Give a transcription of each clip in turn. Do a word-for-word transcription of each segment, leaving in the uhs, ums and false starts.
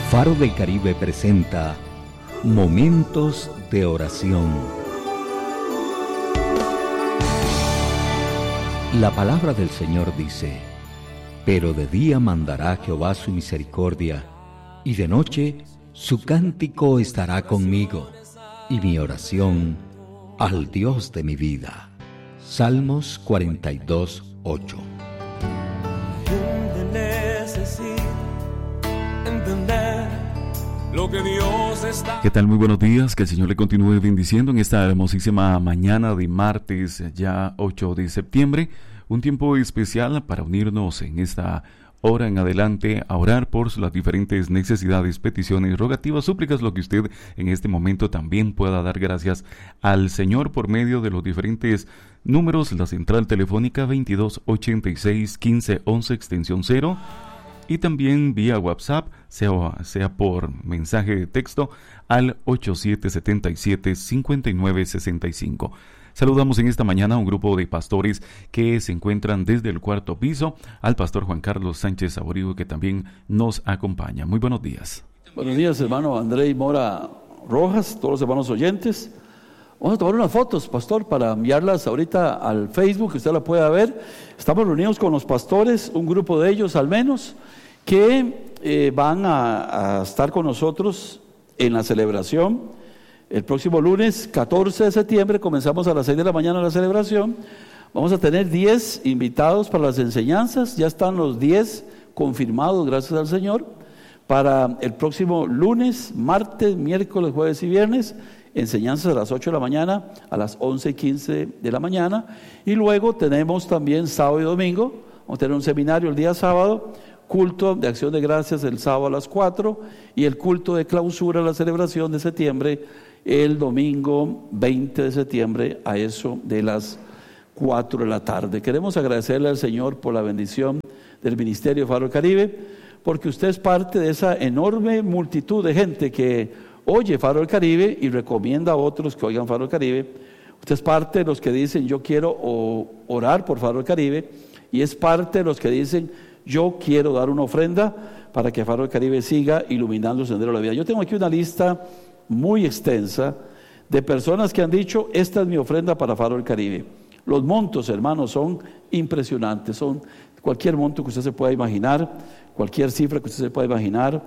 Faro del Caribe presenta Momentos de Oración. La palabra del Señor dice: pero de día mandará Jehová su misericordia, y de noche su cántico estará conmigo, y mi oración al Dios de mi vida. Salmos cuarenta y dos, ocho. Lo que Dios está... ¿Qué tal? Muy buenos días, que el Señor le continúe bendiciendo en esta hermosísima mañana de martes, ya ocho de septiembre, un tiempo especial para unirnos en esta hora en adelante a orar por las diferentes necesidades, peticiones, rogativas, súplicas, lo que usted en este momento también pueda dar gracias al Señor por medio de los diferentes números, la central telefónica veintidós ochenta y seis quince once extensión cero, y también vía WhatsApp, sea, sea por mensaje de texto al ocho siete siete siete cinco nueve seis cinco. Saludamos en esta mañana a un grupo de pastores que se encuentran desde el cuarto piso, al pastor Juan Carlos Sánchez Saborido, que también nos acompaña. Muy buenos días. Buenos días, hermano André Mora Rojas, todos los hermanos oyentes. Vamos a tomar unas fotos, pastor, para enviarlas ahorita al Facebook, que usted la pueda ver. Estamos reunidos con los pastores, un grupo de ellos al menos, que eh, van a, a estar con nosotros en la celebración. El próximo lunes, catorce de septiembre, comenzamos a las seis de la mañana la celebración. Vamos a tener diez invitados para las enseñanzas. Ya están los diez confirmados, gracias al Señor, para el próximo lunes, martes, miércoles, jueves y viernes. Enseñanzas a las ocho de la mañana, a las once y quince de la mañana. Y luego tenemos también sábado y domingo. Vamos a tener un seminario el día sábado, culto de acción de gracias el sábado a las cuatro y el culto de clausura, la celebración de septiembre, el domingo veinte de septiembre a eso de las cuatro de la tarde. Queremos agradecerle al Señor por la bendición del Ministerio de Faro del Caribe, porque usted es parte de esa enorme multitud de gente que oye Faro del Caribe y recomienda a otros que oigan Faro del Caribe. Usted es parte de los que dicen yo quiero orar por Faro del Caribe, y es parte de los que dicen yo quiero dar una ofrenda para que Faro del Caribe siga iluminando el sendero de la vida. Yo tengo aquí una lista muy extensa de personas que han dicho esta es mi ofrenda para Faro del Caribe. Los montos, hermanos, son impresionantes, son cualquier monto que usted se pueda imaginar, cualquier cifra que usted se pueda imaginar,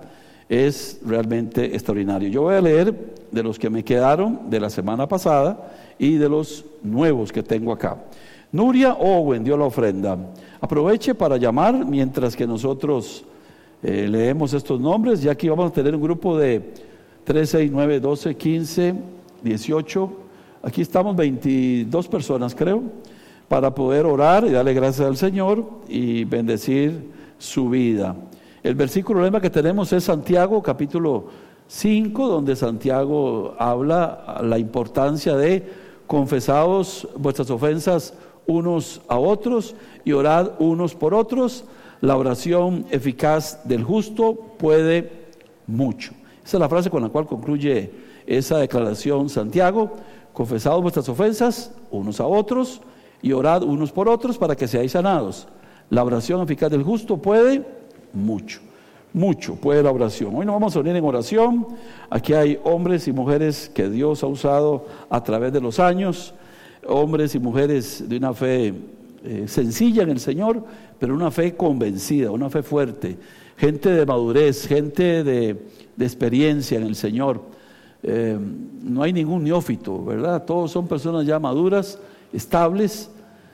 es realmente extraordinario. Yo voy a leer de los que me quedaron de la semana pasada y de los nuevos que tengo acá. Nuria Owen dio la ofrenda. Aproveche para llamar mientras que nosotros eh, leemos estos nombres. Ya aquí vamos a tener un grupo de tres, seis, nueve, doce, quince, dieciocho. Aquí estamos veintidós personas, creo, para poder orar y darle gracias al Señor y bendecir su vida. El versículo lema que tenemos es Santiago capítulo cinco, donde Santiago habla la importancia de confesaos vuestras ofensas unos a otros y orad unos por otros. La oración eficaz del justo puede mucho. Esa es la frase con la cual concluye esa declaración Santiago: confesaos vuestras ofensas unos a otros y orad unos por otros para que seáis sanados. La oración eficaz del justo puede mucho, mucho puede la oración. Hoy nos vamos a unir en oración. Aquí hay hombres y mujeres que Dios ha usado a través de los años, hombres y mujeres de una fe eh, sencilla en el Señor, pero una fe convencida, una fe fuerte, gente de madurez, gente de, de experiencia en el Señor. Eh, no hay ningún neófito, ¿verdad? Todos son personas ya maduras, estables,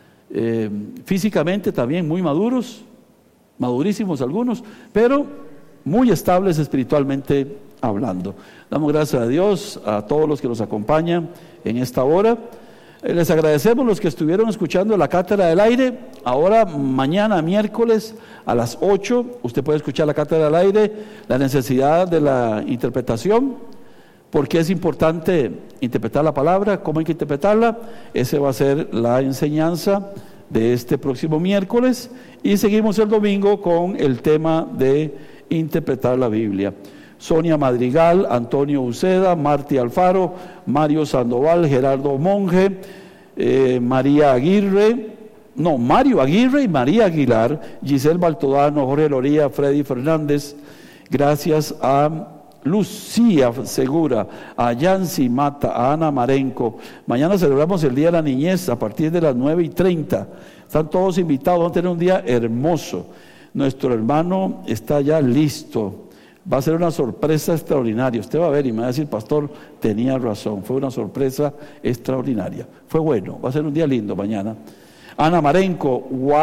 eh, físicamente también muy maduros, madurísimos algunos, pero muy estables espiritualmente hablando. Damos gracias a Dios, a todos los que nos acompañan en esta hora. Les agradecemos los que estuvieron escuchando la Cátedra del Aire. Ahora, mañana, miércoles, a las ocho, usted puede escuchar la Cátedra del Aire, la necesidad de la interpretación, porque es importante interpretar la palabra, cómo hay que interpretarla. Esa va a ser la enseñanza de este próximo miércoles, y seguimos el domingo con el tema de interpretar la Biblia. Sonia Madrigal, Antonio Uceda, Marti Alfaro, Mario Sandoval, Gerardo Monge, eh, María Aguirre, no, Mario Aguirre y María Aguilar, Giselle Baltodano, Jorge Loría, Freddy Fernández, Gracias a Lucía Segura, a Yancy Mata, a Ana Marenco. Mañana celebramos el Día de la Niñez a partir de las nueve y treinta. Están todos invitados, van a tener un día hermoso. Nuestro hermano está ya listo. Va a ser una sorpresa extraordinaria. Usted va a ver y me va a decir, pastor, tenía razón. Fue una sorpresa extraordinaria. Fue bueno, va a ser un día lindo mañana. Ana Marenco,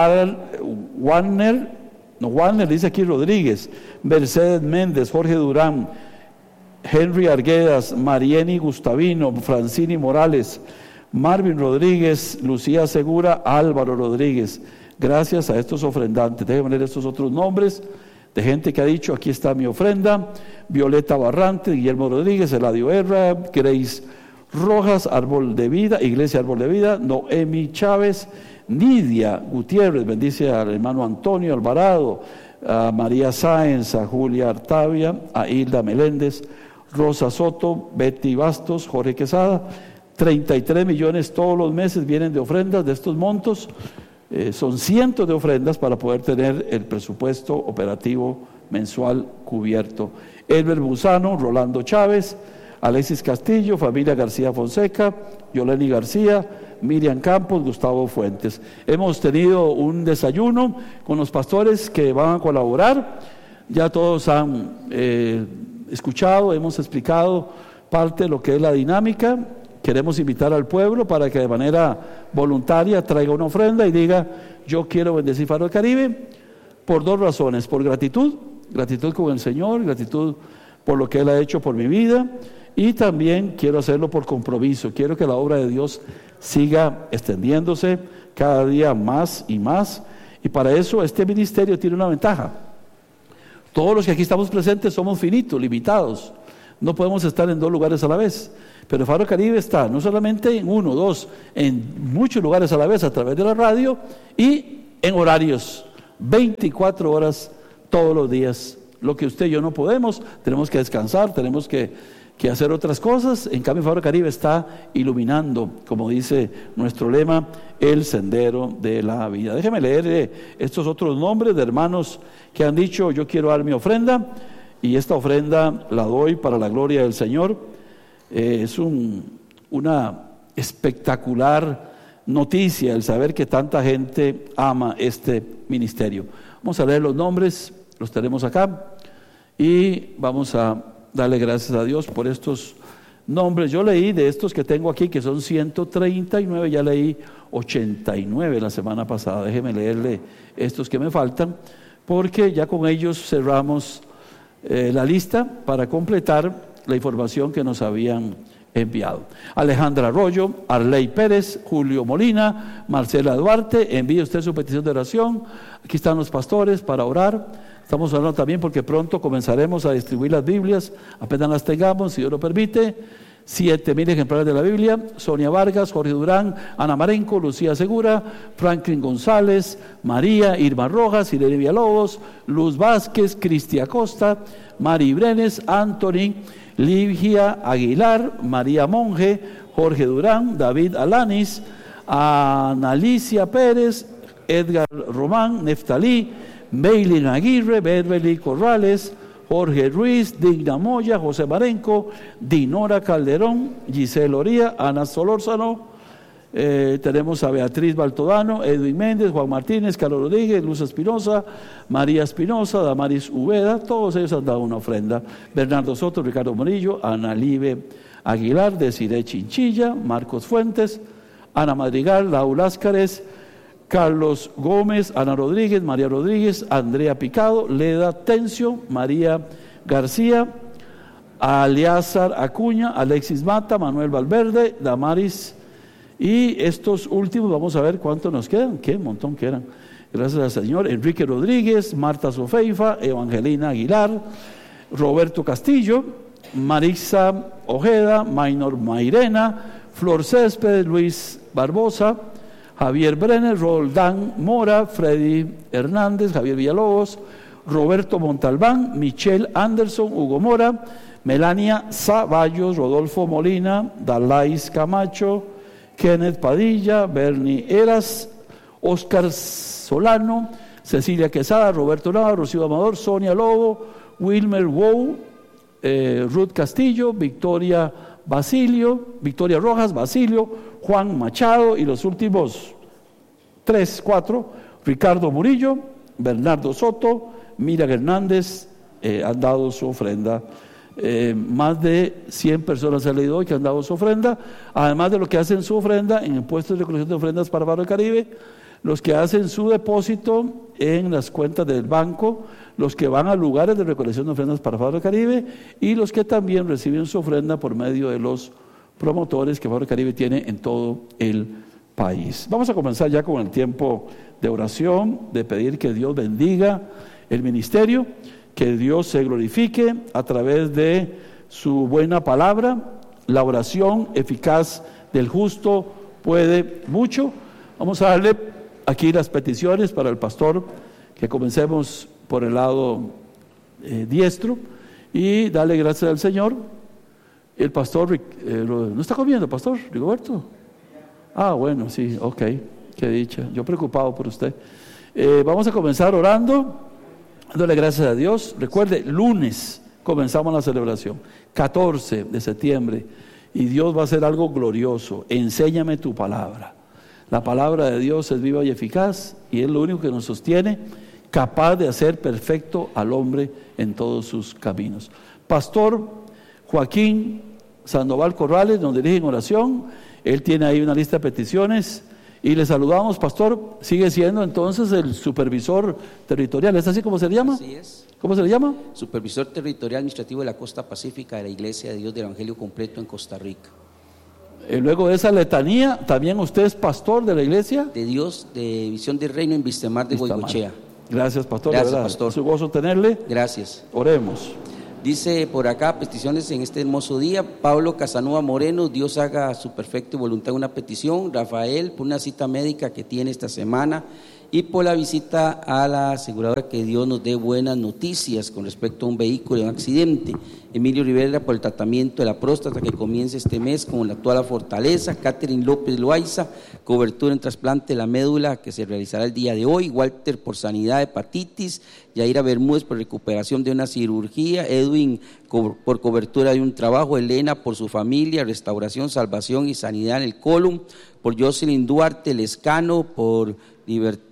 Warner, no, Warner dice aquí Rodríguez, Mercedes Méndez, Jorge Durán, Henry Arguedas, Marieni Gustavino, Francini Morales, Marvin Rodríguez, Lucía Segura, Álvaro Rodríguez. Gracias a estos ofrendantes. Déjenme leer estos otros nombres de gente que ha dicho, aquí está mi ofrenda: Violeta Barrante, Guillermo Rodríguez, Eladio Herra, Grace Rojas, Árbol de Vida, Iglesia Árbol de Vida, Noemi Chávez, Nidia Gutiérrez, bendice al hermano Antonio Alvarado, a María Sáenz, a Julia Artavia, a Hilda Meléndez, Rosa Soto, Betty Bastos, Jorge Quesada. treinta y tres millones todos los meses vienen de ofrendas de estos montos. Eh, son cientos de ofrendas para poder tener el presupuesto operativo mensual cubierto. Elber Busano, Rolando Chávez, Alexis Castillo, familia García Fonseca, Yoleni García, Miriam Campos, Gustavo Fuentes. Hemos tenido un desayuno con los pastores que van a colaborar. Ya todos han eh, escuchado, hemos explicado parte de lo que es la dinámica. Queremos invitar al pueblo para que de manera voluntaria traiga una ofrenda y diga, yo quiero bendecir Faro del Caribe, por dos razones: por gratitud, gratitud con el Señor, gratitud por lo que Él ha hecho por mi vida, y también quiero hacerlo por compromiso. Quiero que la obra de Dios siga extendiéndose cada día más y más, y para eso este ministerio tiene una ventaja. Todos los que aquí estamos presentes somos finitos, limitados, no podemos estar en dos lugares a la vez. Pero Faro Caribe está no solamente en uno, dos, en muchos lugares a la vez a través de la radio y en horarios, veinticuatro horas todos los días. Lo que usted y yo no podemos, tenemos que descansar, tenemos que, que hacer otras cosas. En cambio, Faro Caribe está iluminando, como dice nuestro lema, el sendero de la vida. Déjeme leer eh, estos otros nombres de hermanos que han dicho, yo quiero dar mi ofrenda, y esta ofrenda la doy para la gloria del Señor. Eh, es un, una espectacular noticia el saber que tanta gente ama este ministerio. Vamos a leer los nombres, los tenemos acá, y vamos a darle gracias a Dios por estos nombres. Yo leí de estos que tengo aquí, que son ciento treinta y nueve, ya leí ochenta y nueve la semana pasada. Déjeme leerle estos que me faltan, porque ya con ellos cerramos eh, la lista para completar la información que nos habían enviado. Alejandra Arroyo, Arley Pérez, Julio Molina, Marcela Duarte, envíe usted su petición de oración. Aquí están los pastores para orar. Estamos orando también porque pronto comenzaremos a distribuir las Biblias, apenas las tengamos, si Dios lo permite. Siete mil ejemplares de la Biblia. Sonia Vargas, Jorge Durán, Ana Marenco, Lucía Segura, Franklin González, María, Irma Rojas, Irene Villalobos, Luz Vázquez, Cristi Acosta, Mari Brenes, Anthony, Ligia Aguilar, María Monge, Jorge Durán, David Alanis, Analicia Pérez, Edgar Román, Neftalí, Meilin Aguirre, Beverly Corrales, Jorge Ruiz, Digna Moya, José Marenco, Dinora Calderón, Giselle Oría, Ana Solórzano, eh, tenemos a Beatriz Baltodano, Edwin Méndez, Juan Martínez, Carlos Rodríguez, Luz Espinosa, María Espinosa, Damaris Ubeda, todos ellos han dado una ofrenda. Bernardo Soto, Ricardo Morillo, Ana Live Aguilar, Desiree Chinchilla, Marcos Fuentes, Ana Madrigal, Lau Láscares, Carlos Gómez, Ana Rodríguez, María Rodríguez, Andrea Picado, Leda Tencio, María García, Aliázar Acuña, Alexis Mata, Manuel Valverde, Damaris, y estos últimos vamos a ver cuántos nos quedan, qué montón quedan. Gracias al Señor. Enrique Rodríguez, Marta Sofeifa, Evangelina Aguilar, Roberto Castillo, Marisa Ojeda, Maynor Mairena, Flor Céspedes, Luis Barbosa, Javier Brenner, Roldán Mora, Freddy Hernández, Javier Villalobos, Roberto Montalbán, Michelle Anderson, Hugo Mora, Melania Zavallos, Rodolfo Molina, Dalais Camacho, Kenneth Padilla, Bernie Eras, Oscar Solano, Cecilia Quesada, Roberto Nava, Rocío Amador, Sonia Lobo, Wilmer Wow, eh, Ruth Castillo, Victoria Basilio, Victoria Rojas, Basilio, Juan Machado y los últimos tres, cuatro, Ricardo Murillo, Bernardo Soto, Miriam Hernández, eh, han dado su ofrenda. Eh, más de cien personas han leído hoy que han dado su ofrenda, además de lo que hacen su ofrenda en el puesto de recolección de ofrendas para Faro del Caribe, los que hacen su depósito en las cuentas del banco, los que van a lugares de recolección de ofrendas para Faro del Caribe y los que también reciben su ofrenda por medio de los promotores que Faro del Caribe tiene en todo el país. Vamos a comenzar ya con el tiempo de oración, de pedir que Dios bendiga el ministerio, que Dios se glorifique a través de su buena palabra. La oración eficaz del justo puede mucho. Vamos a darle aquí las peticiones para el pastor, que comencemos por el lado eh, diestro y darle gracias al Señor. El pastor, eh, ¿no está comiendo, pastor Rigoberto? Ah, bueno, sí, ok, qué dicha, yo preocupado por usted. Eh, vamos a comenzar orando, dándole gracias a Dios. Recuerde, lunes comenzamos la celebración, catorce de septiembre, y Dios va a hacer algo glorioso. Enséñame tu palabra. La palabra de Dios es viva y eficaz, y es lo único que nos sostiene, capaz de hacer perfecto al hombre en todos sus caminos. Pastor Joaquín Sandoval Corrales nos dirige en oración. Él tiene ahí una lista de peticiones y le saludamos, pastor. Sigue siendo entonces el supervisor territorial, ¿es así como se le llama? Así es. ¿Cómo se le llama? Supervisor territorial administrativo de la costa pacífica de la Iglesia de Dios del Evangelio Completo en Costa Rica. Y luego de esa letanía, también usted es pastor de la iglesia de Dios de Visión del Reino en Vistamar de Goigochea. Gracias, pastor. Gracias, de verdad, pastor. es un gozo tenerle. Gracias. Oremos. Dice por acá, peticiones en este hermoso día. Pablo Casanova Moreno, Dios haga su perfecta voluntad una petición. Rafael, por una cita médica que tiene esta semana. Y por la visita a la aseguradora, que Dios nos dé buenas noticias con respecto a un vehículo y un accidente. Emilio Rivera, por el tratamiento de la próstata que comienza este mes con la actual Fortaleza. Catherine López Loaiza, cobertura en trasplante de la médula que se realizará el día de hoy. Walter, por sanidad de hepatitis. Yaira Bermúdez, por recuperación de una cirugía. Edwin, por cobertura de un trabajo. Elena, por su familia, restauración, salvación y sanidad en el colon. Por Jocelyn Duarte Lescano, por libertad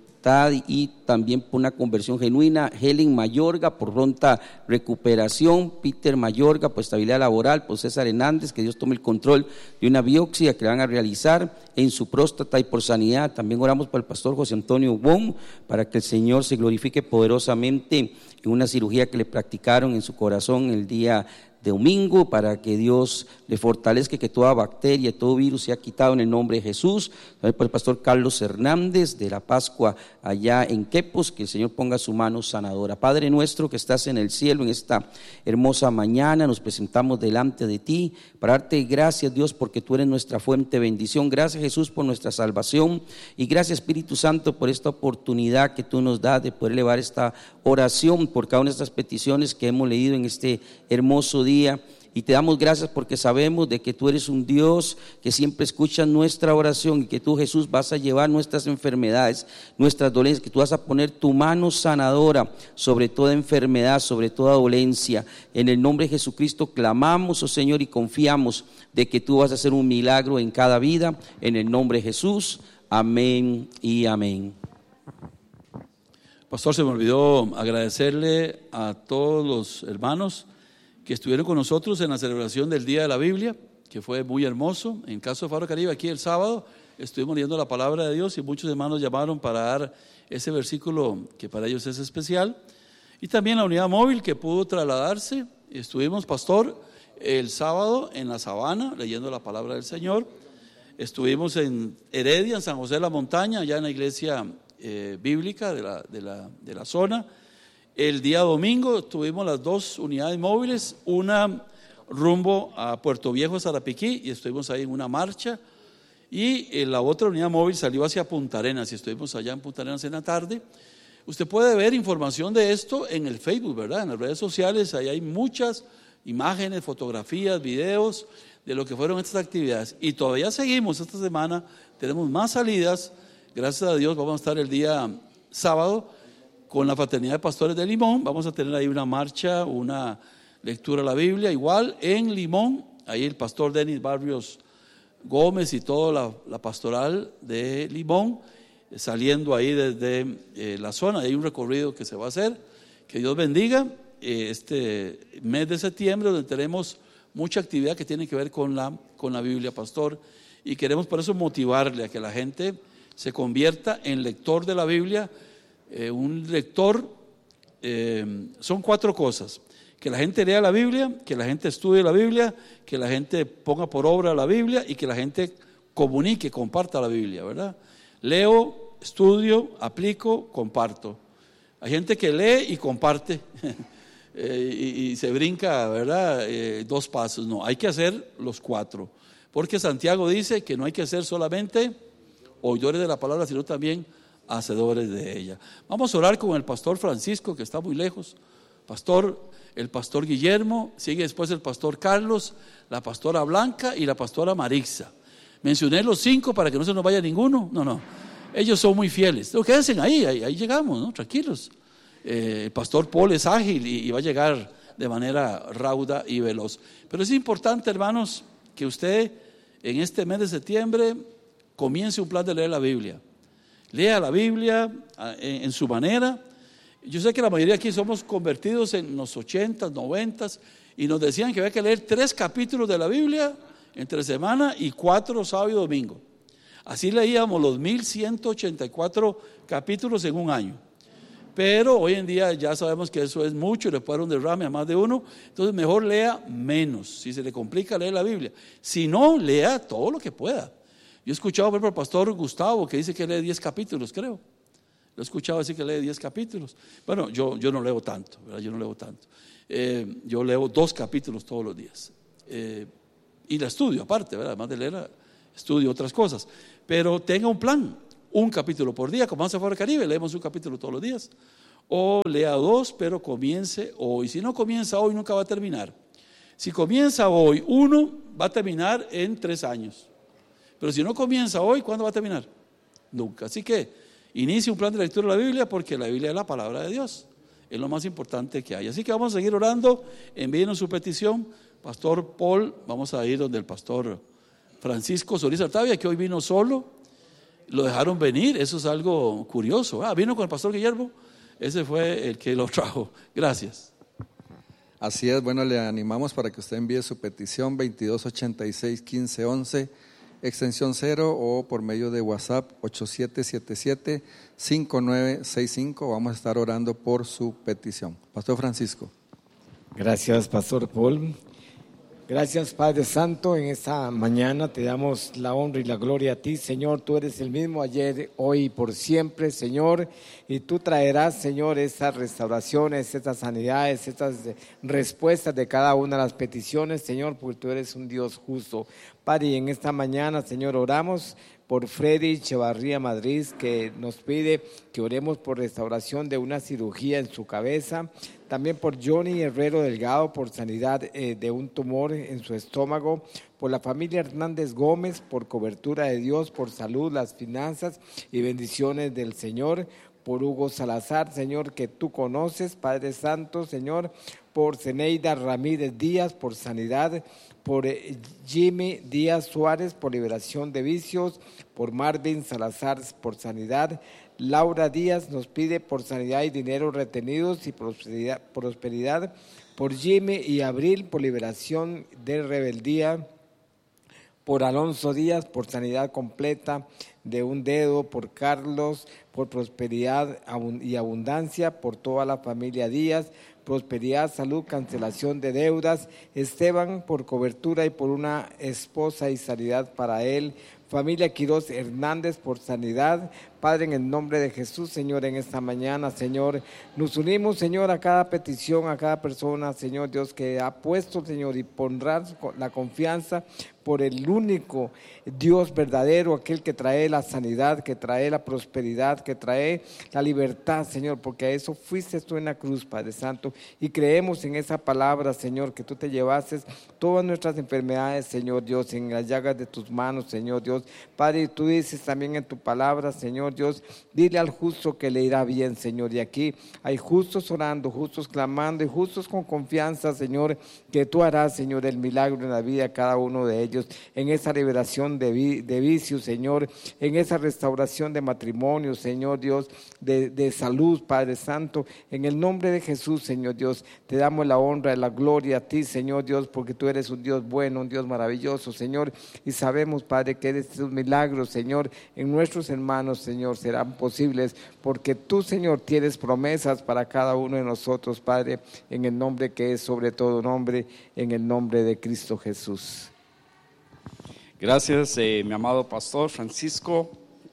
y también por una conversión genuina. Helen Mayorga, por pronta recuperación. Peter Mayorga, por estabilidad laboral. Por César Hernández, que Dios tome el control de una biopsia que le van a realizar en su próstata y por sanidad. También oramos por el pastor José Antonio Bon, para que el Señor se glorifique poderosamente en una cirugía que le practicaron en su corazón el día de domingo, para que Dios le fortalezca, que toda bacteria, todo virus sea quitado en el nombre de Jesús. También por el pastor Carlos Hernández de la Pascua allá en Quepos, que el Señor ponga su mano sanadora. Padre nuestro que estás en el cielo, en esta hermosa mañana nos presentamos delante de ti para darte gracias, Dios, porque tú eres nuestra fuente de bendición. Gracias, Jesús, por nuestra salvación, y gracias, Espíritu Santo, por esta oportunidad que tú nos das de poder elevar esta oración por cada una de estas peticiones que hemos leído en este hermoso día. Y te damos gracias porque sabemos de que tú eres un Dios que siempre escucha nuestra oración, y que tú, Jesús, vas a llevar nuestras enfermedades, nuestras dolencias, que tú vas a poner tu mano sanadora sobre toda enfermedad, sobre toda dolencia. En el nombre de Jesucristo clamamos, oh Señor, y confiamos de que tú vas a hacer un milagro en cada vida. En el nombre de Jesús, amén y amén. Pastor, se me olvidó agradecerle a todos los hermanos que estuvieron con nosotros en la celebración del Día de la Biblia, que fue muy hermoso. En caso de Faro Caribe, aquí el sábado estuvimos leyendo la palabra de Dios y muchos hermanos llamaron para dar ese versículo que para ellos es especial. Y también la unidad móvil que pudo trasladarse. Estuvimos, pastor, el sábado en la Sabana leyendo la palabra del Señor. Estuvimos en Heredia, en San José de la Montaña, allá en la iglesia eh, bíblica de la, de la, de la zona. El día domingo tuvimos las dos unidades móviles, una rumbo a Puerto Viejo, Sarapiquí, y estuvimos ahí en una marcha, y la otra unidad móvil salió hacia Punta Arenas, y estuvimos allá en Punta Arenas en la tarde. Usted puede ver información de esto en el Facebook, ¿verdad? En las redes sociales, ahí hay muchas imágenes, fotografías, videos de lo que fueron estas actividades, y todavía seguimos esta semana, tenemos más salidas, gracias a Dios. Vamos a estar el día sábado con la Fraternidad de Pastores de Limón. Vamos a tener ahí una marcha, una lectura de la Biblia, igual en Limón, ahí el pastor Denis Barrios Gómez y toda la, la pastoral de Limón, saliendo ahí desde eh, la zona. Hay un recorrido que se va a hacer. Que Dios bendiga eh, este mes de septiembre, donde tenemos mucha actividad que tiene que ver con la, con la Biblia, pastor, y queremos por eso motivarle a que la gente se convierta en lector de la Biblia. Eh, un lector, eh, son cuatro cosas: que la gente lea la Biblia, que la gente estudie la Biblia, que la gente ponga por obra la Biblia y que la gente comunique, comparta la Biblia, ¿verdad? Leo, estudio, aplico, comparto. Hay gente que lee y comparte eh, y, y se brinca, ¿verdad? Eh, dos pasos. No, hay que hacer los cuatro, porque Santiago dice que no hay que ser solamente oidores de la palabra, sino también hacedores de ella. Vamos a orar con el pastor Francisco, que está muy lejos. Pastor, el pastor Guillermo, sigue después el pastor Carlos, la pastora Blanca y la pastora Marixa. Mencioné los cinco para que no se nos vaya ninguno. No, no, ellos son muy fieles. No, quédense ahí, ahí, ahí llegamos, ¿no? Tranquilos. Eh, el pastor Paul es ágil y, y va a llegar de manera rauda y veloz. Pero es importante, hermanos, que usted en este mes de septiembre comience un plan de leer la Biblia. Lea la Biblia en, en su manera. Yo sé que la mayoría aquí somos convertidos en los ochentas, noventas, y nos decían que había que leer tres capítulos de la Biblia entre semana y cuatro sábado y domingo. Así leíamos los mil ciento ochenta y cuatro capítulos en un año. Pero hoy en día ya sabemos que eso es mucho y le puede dar un derrame a más de uno. Entonces mejor lea menos, si se le complica leer la Biblia. Si no, lea todo lo que pueda. Yo he escuchado por ejemplo al pastor Gustavo que dice que lee diez capítulos, creo. Lo he escuchado decir que lee diez capítulos. Bueno, yo, yo no leo tanto, ¿verdad? Yo no leo tanto. Eh, yo leo dos capítulos todos los días. Eh, y la estudio aparte, ¿verdad? Además de leer, estudio otras cosas. Pero tenga un plan, un capítulo por día. Como vamos a Faro Caribe, leemos un capítulo todos los días. O lea dos, pero comience hoy. Si no comienza hoy, nunca va a terminar. Si comienza hoy uno, va a terminar en tres años. Pero si no comienza hoy, ¿cuándo va a terminar? Nunca. Así que inicie un plan de lectura de la Biblia, porque la Biblia es la palabra de Dios. Es lo más importante que hay. Así que vamos a seguir orando. Envíenos su petición. Pastor Paul, vamos a ir donde el pastor Francisco Solís Artavia, que hoy vino solo. Lo dejaron venir, eso es algo curioso. Ah, vino con el pastor Guillermo. Ese fue el que lo trajo. Gracias. Así es, bueno, le animamos para que usted envíe su petición veintidós ochenta y seis, quince once, extensión cero, o por medio de WhatsApp ocho siete siete siete, cinco nueve seis cinco. Vamos a estar orando por su petición. Pastor Francisco. Gracias, Pastor Paul. Gracias, Padre Santo. En esta mañana te damos la honra y la gloria a ti, Señor. Tú eres el mismo ayer, hoy y por siempre, Señor. Y tú traerás, Señor, estas restauraciones, estas sanidades, estas respuestas de cada una de las peticiones, Señor, porque tú eres un Dios justo. Padre, y en esta mañana, Señor, oramos por Freddy Echevarría Madrid, que nos pide que oremos por restauración de una cirugía en su cabeza. También por Johnny Herrero Delgado, por sanidad eh, de un tumor en su estómago. Por la familia Hernández Gómez, por cobertura de Dios, por salud, las finanzas y bendiciones del Señor. Por Hugo Salazar, Señor, que tú conoces, Padre Santo, Señor. Por Zeneida Ramírez Díaz, por sanidad. Por eh, Jimmy Díaz Suárez, por liberación de vicios. Por Marvin Salazar, por sanidad. Laura Díaz nos pide por sanidad y dinero retenidos y prosperidad, prosperidad. Por Jimmy y Abril, por liberación de rebeldía. Por Alonso Díaz, por sanidad completa de un dedo. Por Carlos, por prosperidad y abundancia. Por toda la familia Díaz, prosperidad, salud, cancelación de deudas. Esteban, por cobertura y por una esposa y sanidad para él. Familia Quiroz Hernández, por sanidad. Padre, en el nombre de Jesús, Señor, en esta mañana, Señor, nos unimos, Señor, a cada petición, a cada persona, Señor Dios, que ha puesto, Señor, y pondrá la confianza por el único Dios verdadero, aquel que trae la sanidad, que trae la prosperidad, que trae la libertad, Señor, porque a eso fuiste tú en la cruz, Padre Santo, y creemos en esa palabra, Señor, que tú te llevases todas nuestras enfermedades, Señor Dios, en las llagas de tus manos, Señor Dios, Dios. Padre, tú dices también en tu palabra, Señor Dios, dile al justo que le irá bien, Señor. Y aquí hay justos orando, justos clamando y justos con confianza, Señor, que tú harás, Señor, el milagro en la vida de cada uno de ellos, en esa liberación de, vi, de vicios, Señor, en esa restauración de matrimonio, Señor Dios, de, de salud, Padre Santo. En el nombre de Jesús, Señor Dios, te damos la honra y la gloria a ti, Señor Dios, porque tú eres un Dios bueno, un Dios maravilloso, Señor, y sabemos, Padre, que estos milagros, Señor, en nuestros hermanos, Señor, serán posibles, porque tú, Señor, tienes promesas para cada uno de nosotros, Padre, en el nombre que es sobre todo nombre, en el nombre de Cristo Jesús. Gracias, eh, mi amado pastor Francisco,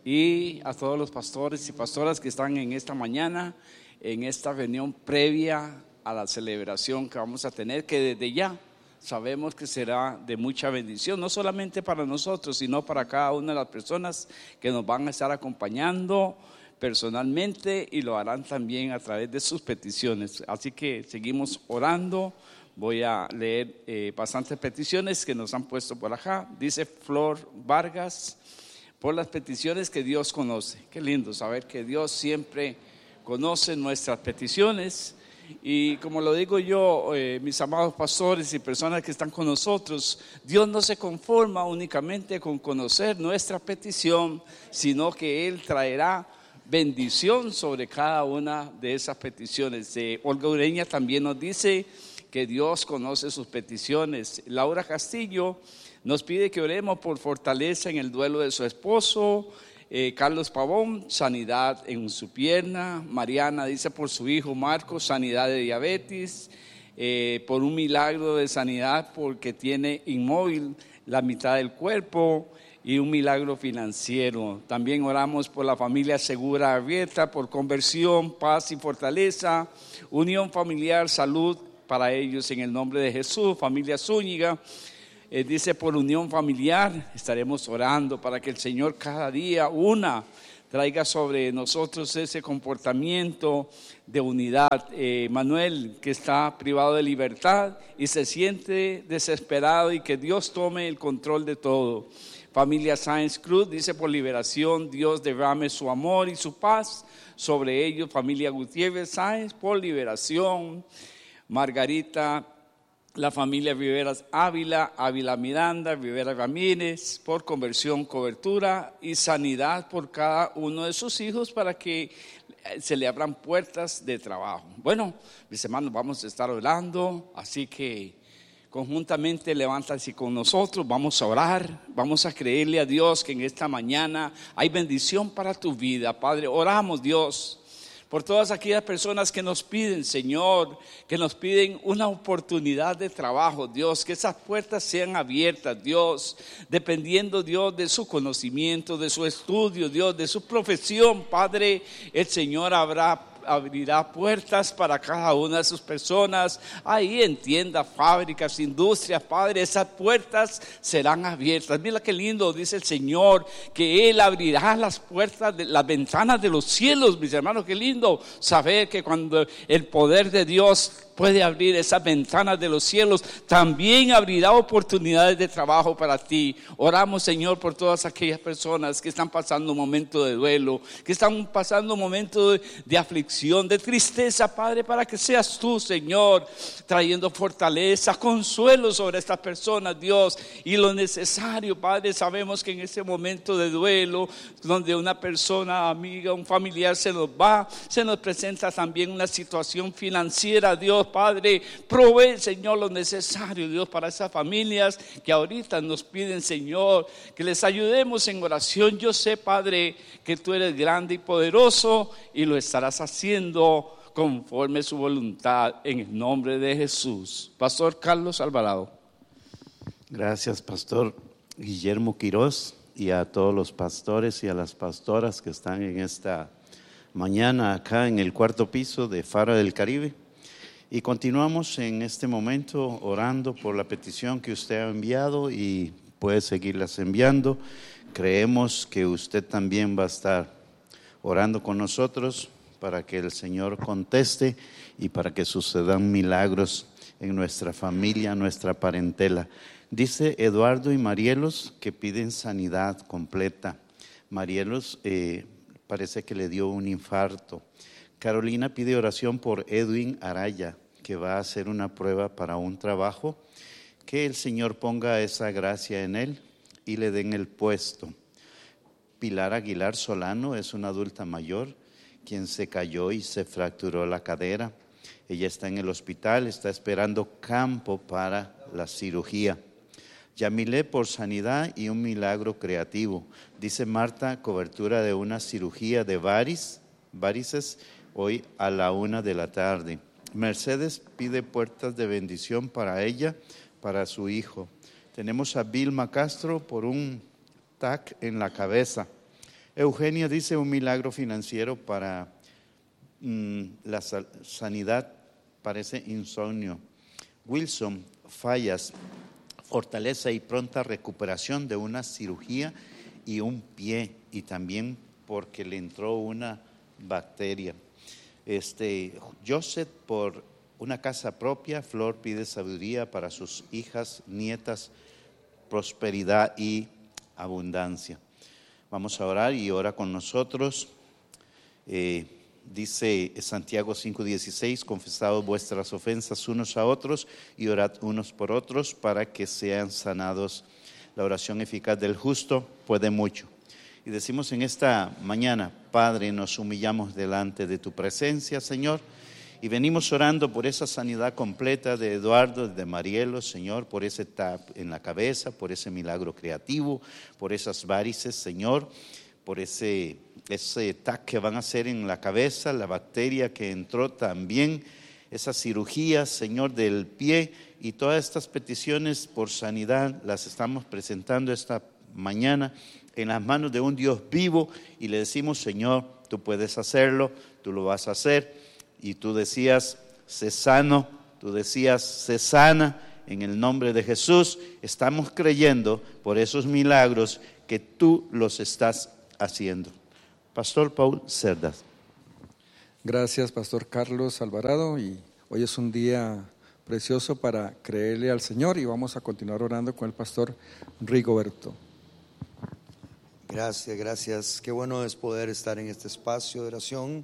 y a todos los pastores y pastoras que están en esta mañana, en esta reunión previa a la celebración que vamos a tener, que desde ya sabemos que será de mucha bendición, no solamente para nosotros, sino para cada una de las personas que nos van a estar acompañando personalmente, y lo harán también a través de sus peticiones. Así que seguimos orando. Voy a leer eh, bastantes peticiones que nos han puesto por acá. Dice Flor Vargas: por las peticiones que Dios conoce. Qué lindo saber que Dios siempre conoce nuestras peticiones. Y como lo digo yo, eh, mis amados pastores y personas que están con nosotros, Dios no se conforma únicamente con conocer nuestra petición, sino que Él traerá bendición sobre cada una de esas peticiones. Eh, Olga Ureña también nos dice que Dios conoce sus peticiones. Laura Castillo nos pide que oremos por fortaleza en el duelo de su esposo. Eh, Carlos Pavón, sanidad en su pierna. Mariana dice por su hijo Marcos, sanidad de diabetes. Eh, por un milagro de sanidad porque tiene inmóvil la mitad del cuerpo, y un milagro financiero. También oramos por la familia Segura abierta, por conversión, paz y fortaleza, unión familiar, salud para ellos en el nombre de Jesús. Familia Zúñiga eh, dice por unión familiar, estaremos orando para que el Señor cada día una traiga sobre nosotros ese comportamiento de unidad. Eh, Manuel, que está privado de libertad y se siente desesperado, y que Dios tome el control de todo. Familia Sáenz Cruz dice por liberación, Dios derrame su amor y su paz sobre ellos. Familia Gutiérrez Sáenz por liberación. Margarita, la familia Riveras Ávila, Ávila Miranda, Rivera Ramírez por conversión, cobertura y sanidad por cada uno de sus hijos, para que se le abran puertas de trabajo. Bueno, mis hermanos, vamos a estar orando, así que conjuntamente levántate con nosotros, vamos a orar, vamos a creerle a Dios que en esta mañana hay bendición para tu vida. Padre, oramos, Dios, por todas aquellas personas que nos piden, Señor, que nos piden una oportunidad de trabajo, Dios, que esas puertas sean abiertas, Dios, dependiendo, Dios, de su conocimiento, de su estudio, Dios, de su profesión, Padre, el Señor habrá abrirá puertas para cada una de sus personas, ahí en tiendas, fábricas, industrias, Padre, esas puertas serán abiertas. Mira qué lindo dice el Señor, que Él abrirá las puertas, de, las ventanas de los cielos, mis hermanos. Qué lindo saber que cuando el poder de Dios puede abrir esas ventanas de los cielos, también abrirá oportunidades de trabajo para ti. Oramos, Señor, por todas aquellas personas que están pasando un momento de duelo, que están pasando un momento de, de aflicción, de tristeza, Padre, para que seas tú, Señor, trayendo fortaleza, consuelo sobre estas personas, Dios, y lo necesario, Padre. Sabemos que en ese momento de duelo, donde una persona, amiga, un familiar se nos va, se nos presenta también una situación financiera, Dios, Padre, provee, Señor, lo necesario, Dios, para esas familias que ahorita nos piden, Señor, que les ayudemos en oración. Yo sé, Padre, que tú eres grande y poderoso y lo estarás haciendo conforme su voluntad, en el nombre de Jesús. Pastor Carlos Alvarado. Gracias, Pastor Guillermo Quirós, y a todos los pastores y a las pastoras que están en esta mañana acá en el cuarto piso de Faro del Caribe. Y continuamos en este momento orando por la petición que usted ha enviado, y puede seguirlas enviando. Creemos que usted también va a estar orando con nosotros para que el Señor conteste y para que sucedan milagros en nuestra familia, nuestra parentela. Dice Eduardo y Marielos que piden sanidad completa. Marielos eh, parece que le dio un infarto. Carolina pide oración por Edwin Araya, que va a hacer una prueba para un trabajo. Que el Señor ponga esa gracia en él y le den el puesto. Pilar Aguilar Solano es una adulta mayor quien se cayó y se fracturó la cadera. Ella está en el hospital, está esperando campo para la cirugía. Yamilé por sanidad y un milagro creativo. Dice Marta, cobertura de una cirugía de varis, varices hoy a la una de la tarde. Mercedes pide puertas de bendición para ella, para su hijo. Tenemos a Vilma Castro por un tac en la cabeza. Eugenia dice un milagro financiero para mm, la sanidad, parece insomnio. Wilson, fallas, fortaleza y pronta recuperación de una cirugía y un pie, y también porque le entró una bacteria. Este, Joseph por una casa propia. Flor pide sabiduría para sus hijas, nietas, prosperidad y abundancia. Vamos a orar y ora con nosotros. Eh, dice Santiago cinco dieciséis, confesad vuestras ofensas unos a otros y orad unos por otros para que sean sanados. La oración eficaz del justo puede mucho. Y decimos en esta mañana, Padre, nos humillamos delante de tu presencia, Señor, y venimos orando por esa sanidad completa de Eduardo, de Marielo, Señor, por ese tap en la cabeza, por ese milagro creativo, por esas varices, Señor, por ese, ese tac que van a hacer en la cabeza, la bacteria que entró también, esa cirugía, Señor, del pie, y todas estas peticiones por sanidad las estamos presentando esta mañana en las manos de un Dios vivo, y le decimos, Señor, tú puedes hacerlo, tú lo vas a hacer. Y tú decías, sé sano, tú decías, sé sana, en el nombre de Jesús. Estamos creyendo por esos milagros que tú los estás haciendo. Pastor Paul Cerdas. Gracias, Pastor Carlos Alvarado, y hoy es un día precioso para creerle al Señor, y vamos a continuar orando con el Pastor Rigoberto. Gracias, gracias. Qué bueno es poder estar en este espacio de oración.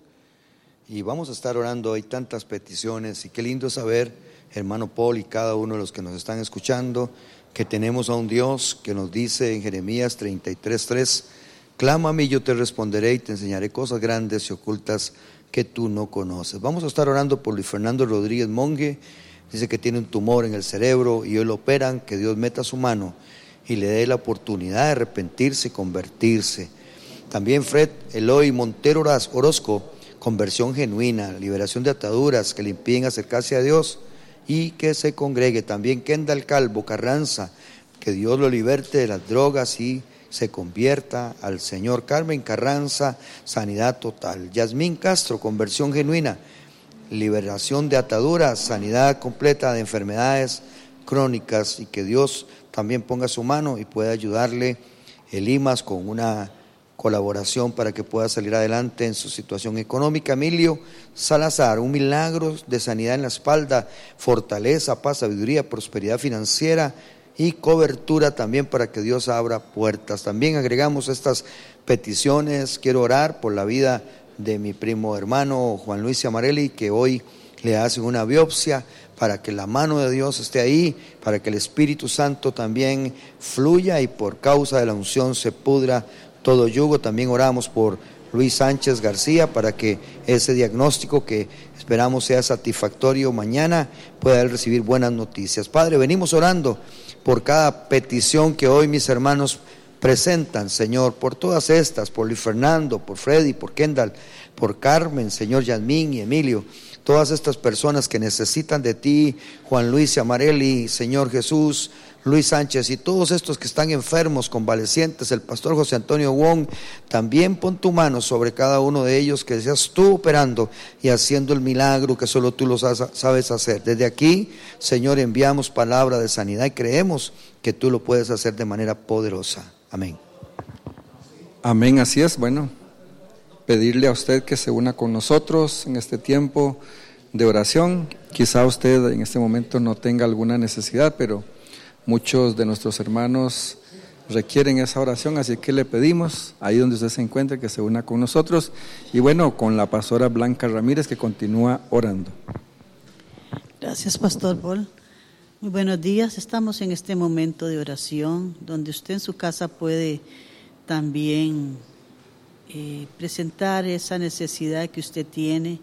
Y vamos a estar orando, hay tantas peticiones, y qué lindo saber, hermano Paul y cada uno de los que nos están escuchando, que tenemos a un Dios que nos dice en Jeremías treinta y tres tres, clama a mí, yo te responderé y te enseñaré cosas grandes y ocultas que tú no conoces. Vamos a estar orando por Luis Fernando Rodríguez Monge, dice que tiene un tumor en el cerebro y hoy lo operan, que Dios meta su mano y le dé la oportunidad de arrepentirse y convertirse. También Fred Eloy Montero Orozco, conversión genuina, liberación de ataduras que le impiden acercarse a Dios y que se congregue. También Kendall Calvo Carranza, que Dios lo liberte de las drogas y se convierta al Señor. Carmen Carranza, sanidad total. Yasmín Castro, conversión genuina, liberación de ataduras, sanidad completa de enfermedades crónicas, y que Dios también ponga su mano y pueda ayudarle el I M A S con una colaboración para que pueda salir adelante en su situación económica. Emilio Salazar, un milagro de sanidad en la espalda, fortaleza, paz, sabiduría, prosperidad financiera y cobertura también para que Dios abra puertas. También agregamos estas peticiones. Quiero orar por la vida de mi primo hermano Juan Luis Amarelli, que hoy le hacen una biopsia, para que la mano de Dios esté ahí, para que el Espíritu Santo también fluya y por causa de la unción se pudra todo yugo. También oramos por Luis Sánchez García para que ese diagnóstico que esperamos sea satisfactorio mañana pueda él recibir buenas noticias. Padre, venimos orando por cada petición que hoy mis hermanos presentan, Señor, por todas estas, por Luis Fernando, por Freddy, por Kendall, por Carmen, Señor, Yasmín y Emilio, todas estas personas que necesitan de ti, Juan Luis Amarelli, Señor Jesús, Luis Sánchez y todos estos que están enfermos, convalecientes, el pastor José Antonio Wong, también pon tu mano sobre cada uno de ellos, que seas tú operando y haciendo el milagro que solo tú lo sabes hacer. Desde aquí, Señor, enviamos palabra de sanidad y creemos que tú lo puedes hacer de manera poderosa. Amén. Amén, así es. Bueno, pedirle a usted que se una con nosotros en este tiempo de oración. Quizá usted en este momento no tenga alguna necesidad, pero muchos de nuestros hermanos requieren esa oración, así que le pedimos, ahí donde usted se encuentre, que se una con nosotros, y bueno, con la pastora Blanca Ramírez, que continúa orando. Gracias, Pastor Paul. Muy buenos días. Estamos en este momento de oración, donde usted en su casa puede también eh, presentar esa necesidad que usted tiene.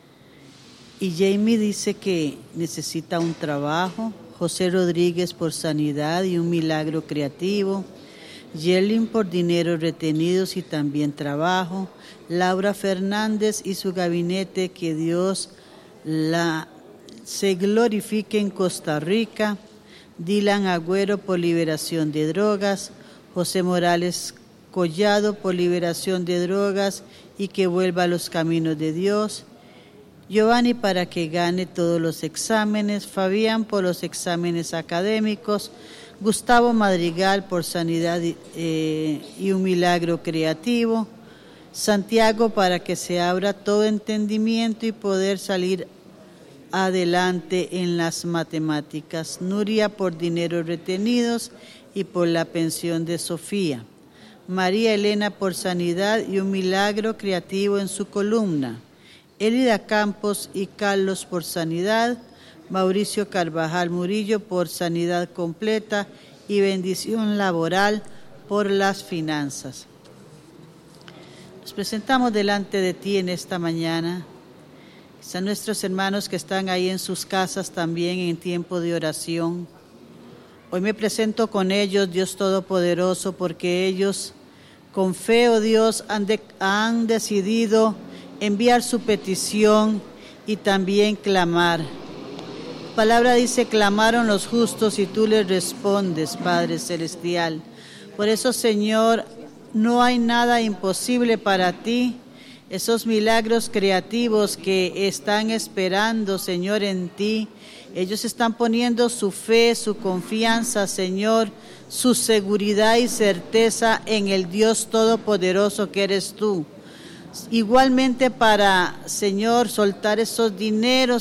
Y Jamie dice que necesita un trabajo, José Rodríguez por sanidad y un milagro creativo, Yelin por dinero retenidos y también trabajo, Laura Fernández y su gabinete, que Dios la se glorifique en Costa Rica, Dylan Agüero por liberación de drogas, José Morales Collado por liberación de drogas y que vuelva a los caminos de Dios, Giovanni para que gane todos los exámenes, Fabián por los exámenes académicos, Gustavo Madrigal por sanidad eh, y un milagro creativo, Santiago para que se abra todo entendimiento y poder salir adelante en las matemáticas, Nuria por dinero retenidos y por la pensión de Sofía, María Elena por sanidad y un milagro creativo en su columna, Elida Campos y Carlos por sanidad, Mauricio Carvajal Murillo por sanidad completa y bendición laboral por las finanzas. Nos presentamos delante de ti en esta mañana. Están nuestros hermanos que están ahí en sus casas también en tiempo de oración. Hoy me presento con ellos, Dios Todopoderoso, porque ellos con fe, oh Dios, han, de, han decidido enviar su petición y también clamar. La palabra dice, clamaron los justos y tú les respondes, Padre Celestial. Por eso, Señor, no hay nada imposible para ti. Esos milagros creativos que están esperando, Señor, en ti, ellos están poniendo su fe, su confianza, Señor, su seguridad y certeza en el Dios Todopoderoso que eres tú. Igualmente para, Señor, soltar esos dineros,